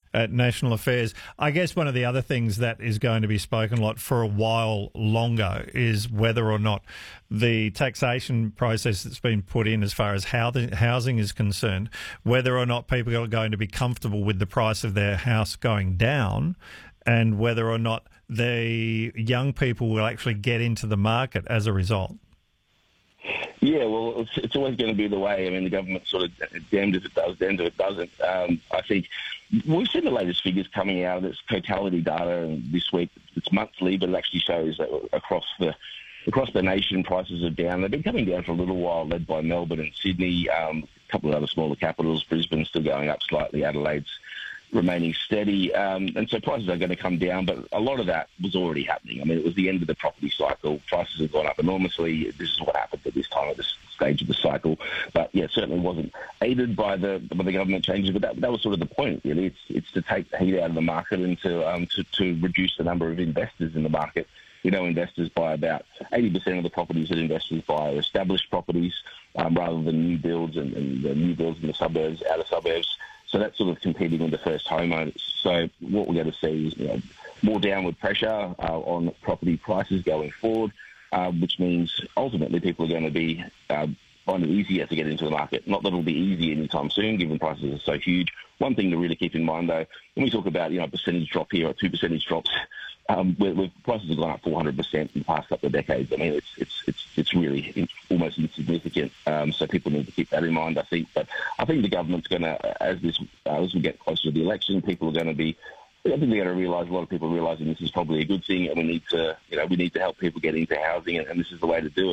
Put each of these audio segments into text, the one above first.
at National Affairs. I guess one of the other things that is going to be spoken a lot for a while longer is whether or not the taxation process that's been put in as far as housing is concerned, whether or not people are going to be comfortable with the price of their house going down, and whether or not the young people will actually get into the market as a result. Yeah, well, it's always going to be the way. I mean, the government sort of damned if it does, damned if it doesn't. I think we've seen the latest figures coming out of this totality data, and this week it's monthly, but it actually shows that across the nation, prices are down. They've been coming down for a little while, led by Melbourne and Sydney. A couple of other smaller capitals, Brisbane's still going up slightly, Adelaide's remaining steady. And so prices are going to come down, but a lot of that was already happening. I mean, it was the end of the property cycle. Prices have gone up enormously. This is what happened at this time, at this stage of the cycle. But, yeah, it certainly wasn't aided by the government changes, but that was sort of the point, really. It's to take the heat out of the market and to reduce the number of investors in the market. We know investors buy about 80% of the properties that investors buy are established properties rather than new builds and the new builds in the suburbs, outer suburbs. So that's sort of competing with the first homeowners. So what we're going to see is more downward pressure on property prices going forward, which means ultimately people are going to be find it easier to get into the market. Not that it'll be easy anytime soon, given prices are so huge. One thing to really keep in mind, though, when we talk about a percentage drop here or 2% drops, where prices have gone up 400% in the past couple of decades. I mean, it's really almost insignificant. So people need to keep that in mind, I think. But I think the government's going to, as we get closer to the election, people are going to be. I think they're going to realise, a lot of people are realising this is probably a good thing, and we need to help people get into housing, and this is the way to do it.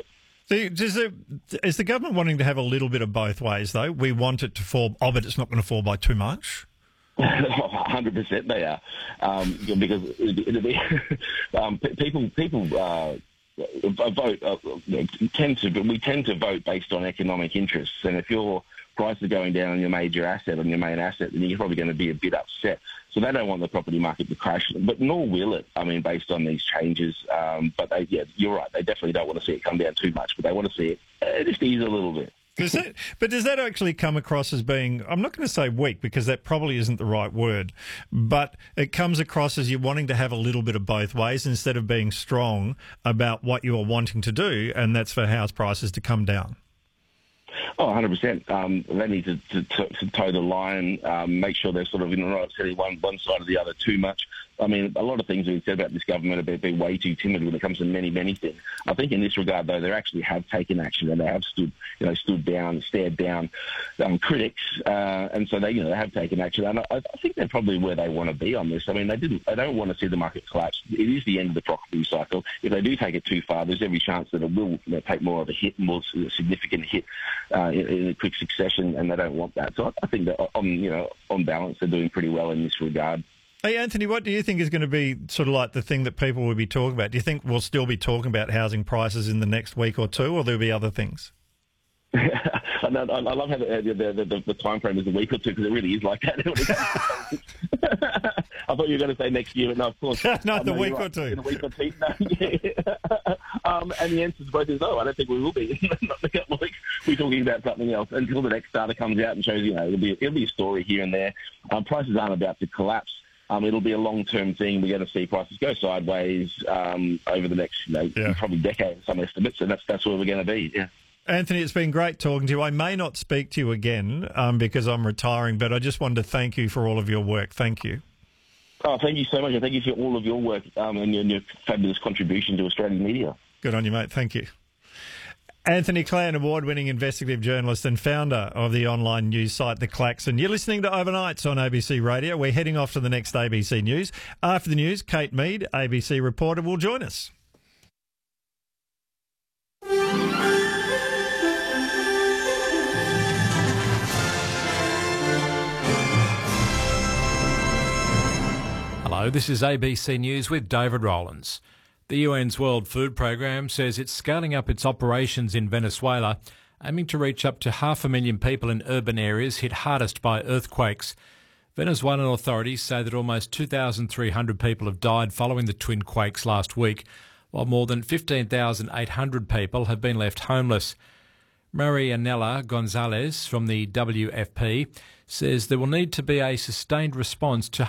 Is the government wanting to have a little bit of both ways, though? We want it to fall, but it's not going to fall by too much. 100% they are, because it'll be people vote. We tend to vote based on economic interests, and if your price is going down on your major asset, on your main asset, then you're probably going to be a bit upset. So they don't want the property market to crash, but nor will it. I mean, based on these changes, but you're right. They definitely don't want to see it come down too much, but they want to see it just ease a little bit. Does that actually come across as being, I'm not going to say weak because that probably isn't the right word, but it comes across as you wanting to have a little bit of both ways instead of being strong about what you are wanting to do, and that's for house prices to come down? Oh, 100%. They need to toe the line, make sure they're sort of in the right setting, one side or the other too much. I mean, a lot of things we've said about this government have been way too timid when it comes to many, many things. I think in this regard, though, they actually have taken action, and they have stood down, stared down critics, and so they have taken action. And I think they're probably where they want to be on this. I mean, they don't want to see the market collapse. It is the end of the property cycle. If they do take it too far, there's every chance that it will take more of a hit, more significant hit in a quick succession, and they don't want that. So I think that on balance, they're doing pretty well in this regard. Hey, Anthony, what do you think is going to be sort of like the thing that people will be talking about? Do you think we'll still be talking about housing prices in the next week or two, or there'll be other things? I love how the time frame is a week or two, because it really is like that. I thought you were going to say next year, but no, of course. No, the week or two. In a week or two. No, and the answer to both is no. I don't think we will be. Not in a couple of weeks. We're talking about something else until the next data comes out and shows. It'll be a story here and there. Prices aren't about to collapse. It'll be a long-term thing. We're going to see prices go sideways over the next, probably decade, some estimates, and that's where we're going to be. Yeah. Anthony, it's been great talking to you. I may not speak to you again because I'm retiring, but I just wanted to thank you for all of your work. Thank you. Oh, thank you so much, and thank you for all of your work and your fabulous contribution to Australian media. Good on you, mate. Thank you. Anthony Clay, an award-winning investigative journalist and founder of the online news site The Klaxon. You're listening to Overnights on ABC Radio. We're heading off to the next ABC News. After the news, Kate Mead, ABC reporter, will join us. Hello, this is ABC News with David Rowlands. The UN's World Food Programme says it's scaling up its operations in Venezuela, aiming to reach up to 500,000 people in urban areas hit hardest by earthquakes. Venezuelan authorities say that almost 2,300 people have died following the twin quakes last week, while more than 15,800 people have been left homeless. Marianela Gonzalez from the WFP says there will need to be a sustained response to